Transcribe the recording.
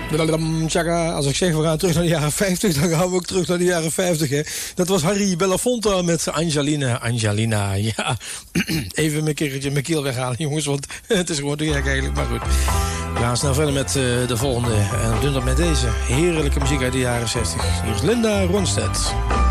Als ik zeg we gaan terug naar de jaren 50, dan gaan we ook terug naar de jaren 50. Hè. Dat was Harry Belafonte met Angelina. Ja, even mijn keertje mijn keel weghalen, jongens, want het is gewoon te gek eigenlijk. Maar goed, we gaan snel verder met de volgende. En we doen dat met deze heerlijke muziek uit de jaren 60. Hier is Linda Ronstadt.